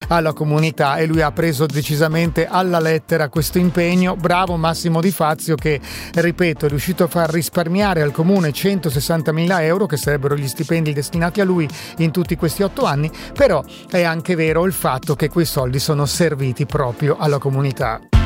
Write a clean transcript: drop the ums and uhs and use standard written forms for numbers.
alla comunità, e lui ha preso decisamente alla lettera questo impegno. Bravo Massimo Di Fazio, che, ripeto, è riuscito a far risparmiare al comune 160.000 euro, che sarebbero gli stipendi destinati a lui in tutti questi 8 anni. Però è anche vero il fatto che quei soldi sono serviti proprio alla comunità.